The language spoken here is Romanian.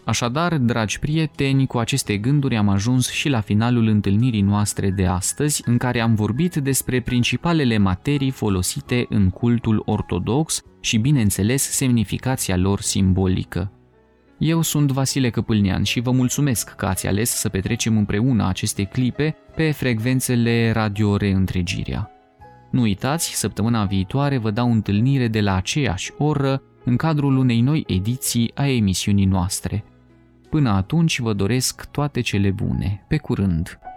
Așadar, dragi prieteni, cu aceste gânduri am ajuns și la finalul întâlnirii noastre de astăzi, în care am vorbit despre principalele materii folosite în cultul ortodox și, bineînțeles, semnificația lor simbolică. Eu sunt Vasile Căpâlnean și vă mulțumesc că ați ales să petrecem împreună aceste clipe pe frecvențele Radio Reîntregirea. Nu uitați, săptămâna viitoare vă dau întâlnire de la aceeași oră în cadrul unei noi ediții a emisiunii noastre. Până atunci vă doresc toate cele bune. Pe curând!